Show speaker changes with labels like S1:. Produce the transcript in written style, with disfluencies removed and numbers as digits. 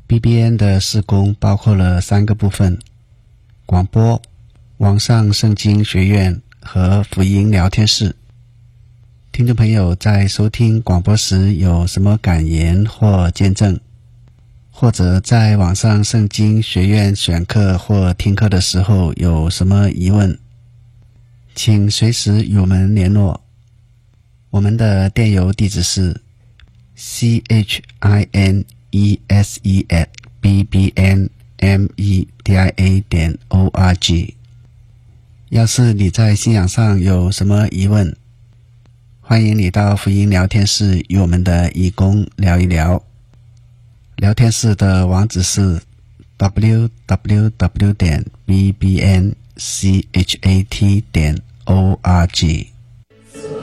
S1: BBN 的事工包括了3个部分：广播、网上圣经学院和福音聊天室。听众朋友在收听广播时有什么感言或见证，或者在网上圣经学院选课或听课的时候有什么疑问，请随时与我们联络。我们的电邮地址是 chinese@bbnmedia.org。 要是你在信仰上有什么疑问，欢迎你到福音聊天室与我们的义工聊一聊。聊天室的网址是 www.bbnchat.org。